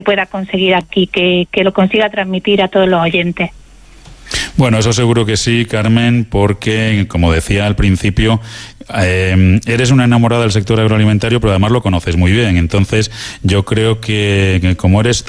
pueda conseguir aquí, que lo consiga transmitir a todos los oyentes. Bueno, eso seguro que sí, Carmen, porque, como decía al principio, eres una enamorada del sector agroalimentario, pero además lo conoces muy bien. Entonces, yo creo que como eres